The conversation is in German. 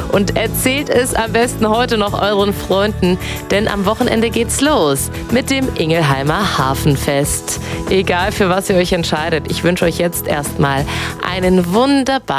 Und erzählt es am besten heute noch euren Freunden, denn am Wochenende geht's los mit dem Ingelheimer Hafenfest. Egal für was ihr euch entscheidet, ich wünsche euch jetzt erstmal einen wunderbaren